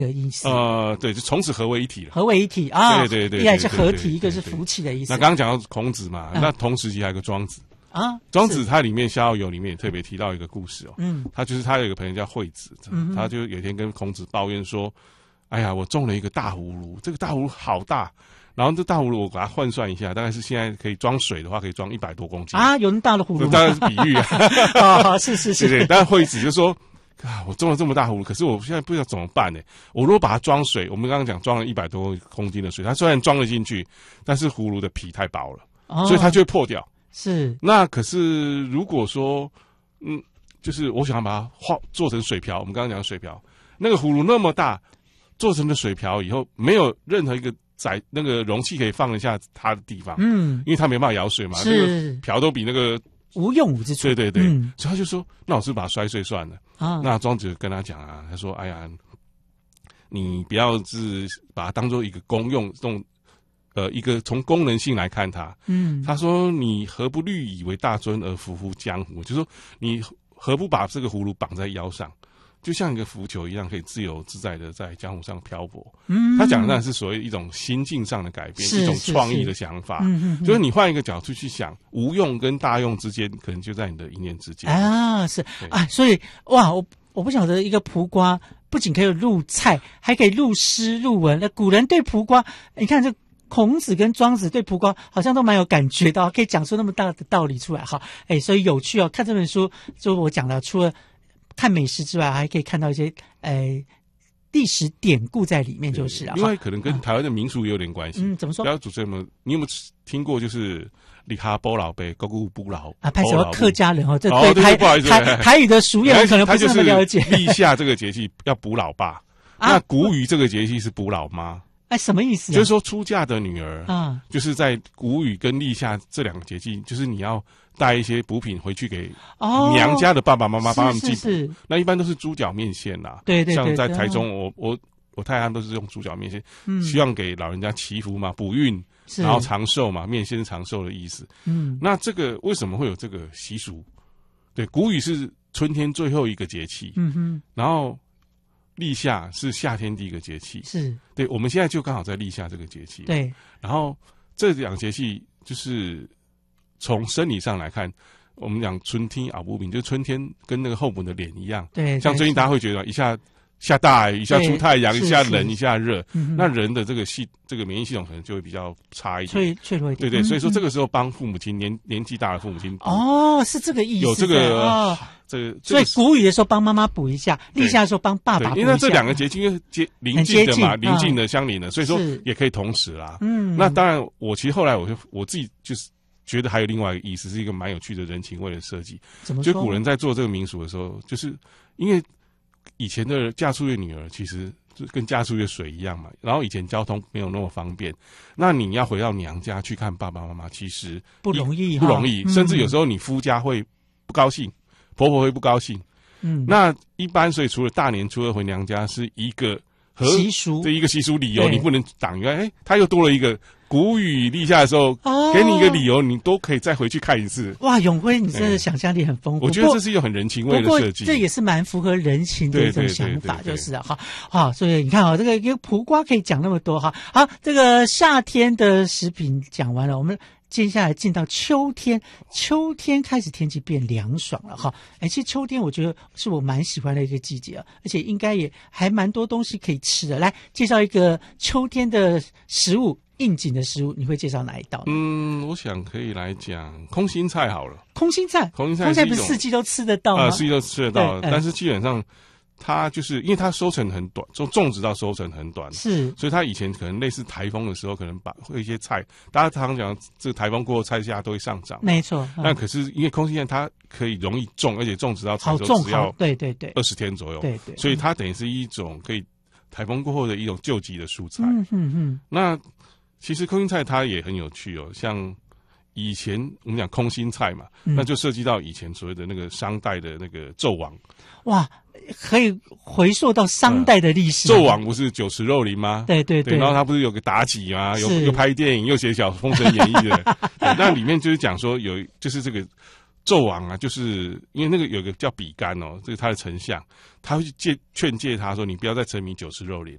的意思。 对，就从此合为一体了。 合为一体啊， 对， 一个是合体，一个是福气的意思。 那刚刚讲到孔子嘛，那同时期还有个庄子啊， 庄子它里面《逍遥游》里面也特别提到一个故事哦，他有一个朋友叫惠子，他就有一天跟孔子抱怨说，哎呀，我种了一个大葫芦，这个大葫芦好大。然后这大葫芦我把它换算一下，大概是现在可以装水的话，可以装100多公斤啊！有那么大的葫芦， 当然是比喻啊。 是， 对。但惠子就说，我种了这么大葫芦，可是我现在不知道怎么办呢？我如果把它装水，我们刚刚讲装了100多公斤的水，它虽然装了进去，但是葫芦的皮太薄了，所以它就会破掉。 是。 那可是如果说，就是我想要把它做成水瓢，我们刚刚讲的水瓢，那个葫芦那么大，做成的水瓢以后，没有任何一个那个容器可以放得下它的地方，因为它没办法舀水嘛，这个瓢都比那个无用武之处， 对，所以他就说，那我是把它摔碎算了啊。那庄子跟他讲啊，他说，哎呀，你不要是把它当做一个公用这种，一个从功能性来看它，他说你何不虑以为大尊而服乎江湖？就是说你何不把这个葫芦绑在腰上？就像一个浮球一样，可以自由自在的在江湖上漂泊。他讲的当然是所谓一种心境上的改变，一种创意的想法。就是你换一个角度去想，无用跟大用之间，可能就在你的一念之间啊。是啊，所以哇，我不晓得一个蒲瓜不仅可以入菜，还可以入诗入文。那古人对蒲瓜，你看这孔子跟庄子对蒲瓜好像都蛮有感觉的，可以讲出那么大的道理出来哈。所以有趣哦。看这本书，就我讲的，除了看美食之外，还可以看到一些历史典故在里面，就是了。 另外，可能跟台湾的民俗也有点关系。 怎么说？ 不要主持人们，你有没有听过？就是立哈波老辈，高古不老啊，拍什么客家人哦？这对不好意思， 台语的俗谚我可能不是那么了解。 立夏这个节气要补老爸，那谷雨这个节气是补老妈。 什么意思？ 就是说出嫁的女儿就是在谷雨跟立夏这两个节气，就是你要带一些补品回去给娘家的爸爸妈妈帮他们祭补。那一般都是猪脚面线啦， 对， 像在台中，我太太都是用猪脚面线，希望给老人家祈福嘛，补运，然后长寿嘛，面线是长寿的意思。那这个为什么会有这个习俗？对，谷雨是春天最后一个节气，然后立夏是夏天第一个节气， 是对，我们现在就刚好在立夏这个节气， 对。 然后这两个节气就是从生理上来看，我们讲春天熬不平，就是春天跟那个后母的脸一样， 对。 像最近大家会觉得一下下大雨，一下出太阳，一下冷，一下热，那人的这个免疫系统可能就会比较差一点， 脆弱一点。 对，所以说这个时候帮父母亲年纪大的父母亲是这个意思， 有这个所以谷雨的时候帮妈妈补一下，立夏的时候帮爸爸补一下， 因为这两个节气因为邻近的嘛，邻近的相邻的，所以说也可以同时啦。那当然，其实后来我自己就是觉得还有另外一个意思，是一个蛮有趣的人情味的设计。 怎么说？ 就古人在做这个民俗的时候，就是因为以前的嫁出去女儿其实就跟嫁出去的水一样嘛，然后以前交通没有那么方便，那你要回到娘家去看爸爸妈妈，其实不容易， 甚至有时候你夫家会不高兴，婆婆会不高兴。那一般所以除了大年初二回娘家是一个习俗， 这一个习俗理由，你不能挡于他又多了一个谷雨立夏的时候，给你一个理由，你都可以再回去看一次。 哇，永辉，你真的想象力很丰富。 我觉得这是一种很人情味的设计， 这也是蛮符合人情的一种想法，就是好，所以你看这个一个蒲瓜可以讲那么多哈。好，这个夏天的食品讲完了，我们接下来进到秋天，秋天开始天气变凉爽了哈。其实秋天我觉得是我蛮喜欢的一个季节，而且应该也还蛮多东西可以吃的。来介绍一个秋天的食物，应景的食物，你会介绍哪一道？ 我想可以来讲空心菜好了。 空心菜不是四季都吃得到吗？ 四季都吃得到，但是基本上它就是因为它收成很短，种植到收成很短， 是， 所以它以前可能类似台风的时候，可能会一些菜，大家常常讲这个台风过后菜价都会上涨， 没错。 那可是因为空心菜它可以容易种，而且种植到成熟只要对 20天左右， 对， 所以它等于是一种可以台风过后的一种救急的蔬菜。那其实空心菜它也很有趣哦，像以前我们讲空心菜嘛，那就涉及到以前所谓的那个商代的那个纣王。 哇，可以回溯到商代的历史。 纣王不是酒池肉林吗？ 对， 然后他不是有个妲己吗？又拍电影又写小《封神演义》的，那里面就是讲说就是这个纣王啊，就是因为那个有个叫比干哦，这个他的丞相，他会去劝诫他说：“你不要再沉迷酒池肉林。”